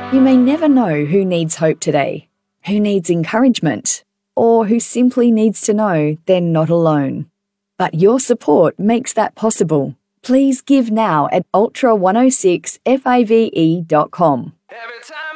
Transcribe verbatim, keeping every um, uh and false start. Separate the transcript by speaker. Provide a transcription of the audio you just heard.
Speaker 1: You may never know who needs hope today, who needs encouragement, or who simply needs to know they're not alone. But your support makes that possible. Please give now at ultra one oh six fave dot com.
Speaker 2: Every time